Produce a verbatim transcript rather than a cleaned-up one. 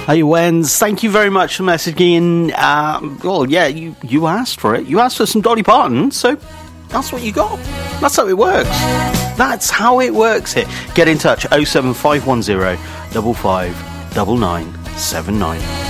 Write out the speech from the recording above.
Hey, Wens, thank you very much for messaging. Um, well, yeah, you, you asked for it. You asked for some Dolly Parton, so that's what you got. That's how it works. That's how it works here. Get in touch, oh seven five one zero, five five nine nine seven nine.